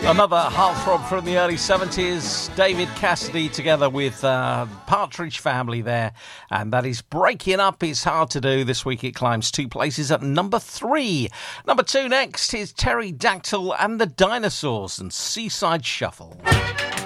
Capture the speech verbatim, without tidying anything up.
Another heartthrob from the early seventies, David Cassidy together with uh, Partridge Family there, and that is Breaking Up Is Hard to Do. This week it climbs two places at number three. Number two next is Terry Dactyl and the Dinosaurs and Seaside Shuffle.